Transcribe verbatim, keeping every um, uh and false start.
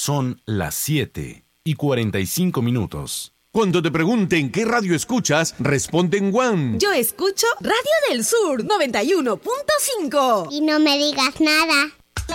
Son las siete y cuarenta y cinco minutos. Cuando te pregunten qué radio escuchas, responde en Guam. Yo escucho Radio del Sur noventa y uno punto cinco. Y no me digas nada.